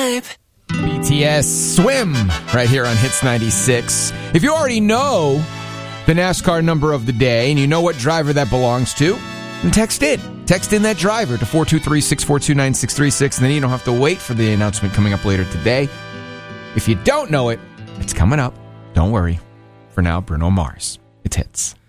vibe. BTS Swim right here on Hits 96. If you already know the NASCAR number of the day and you know what driver that belongs to, then text in. Text in that driver to 423-642-9636, and then you don't have to wait for the announcement coming up later today. If you don't know it, it's coming up. Don't worry. For now, Bruno Mars. It's Hits.